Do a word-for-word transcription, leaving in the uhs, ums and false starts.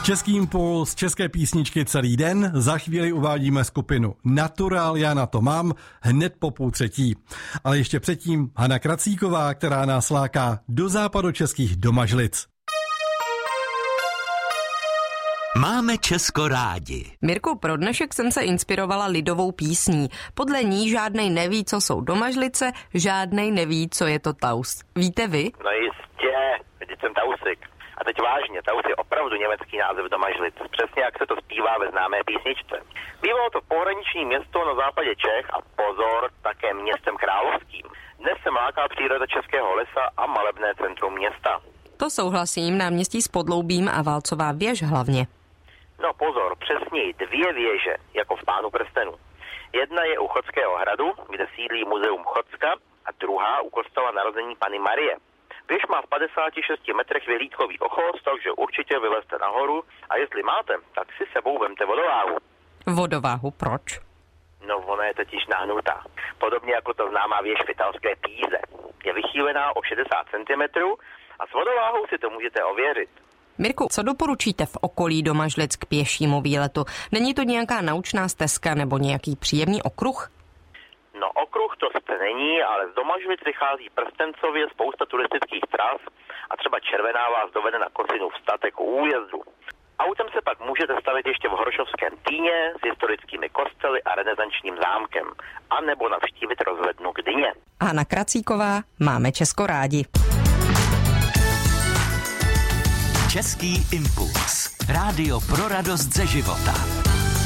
Český impuls, české písničky celý den. Za chvíli uvádíme skupinu Natural, já na to mám, hned po půl třetí. Ale ještě předtím Hana Kracíková, která nás láká do západočeských Domažlic. Máme Česko rádi. Mirku, pro dnešek jsem se inspirovala lidovou písní. Podle ní žádnej neví, co jsou Domažlice, žádnej neví, co je to Taus. Víte vy? No jistě, teď jsem Tausik. A teď vážně, Taus je opravdu německý název Domažlic, přesně jak se to zpívá ve známé písničce. Bývalo to pohraniční město na západě Čech a pozor, také městem královským. Dnes se láká příroda Českého lesa a malebné centrum města. To souhlasím, náměstí s Podloubím a Válcová věž hlavně. No pozor, přesněji dvě věže, jako v Pánu prstenů. Jedna je u Chodského hradu, kde sídlí muzeum Chocka, a druhá u kostela narození Panny Marie. Věž má v padesáti šesti metrech vyhlídkový ochos, takže určitě vylezte nahoru a jestli máte, tak si sebou vemte vodováhu. Vodováhu, proč? No ona je totiž nahnutá. Podobně jako to známá věž v italské Píze. Je vychýlená o šedesát centimetrů a s vodováhou si to můžete ověřit. Mirku, co doporučíte v okolí Domažlic k pěšímu výletu? Není to nějaká naučná stezka nebo nějaký příjemný okruh? No okruh to sice není, ale z Domažlic vychází prstencově spousta turistických tras a třeba Červená vás dovede na Kocinův statek u újezdu. Autem se pak můžete stavit ještě v Horošovském Týně s historickými kostely a renesančním zámkem, a nebo navštívit rozhlednu Gdyně. Hana Kracíková, máme Česko rádi. Český impuls. Rádio pro radost ze života.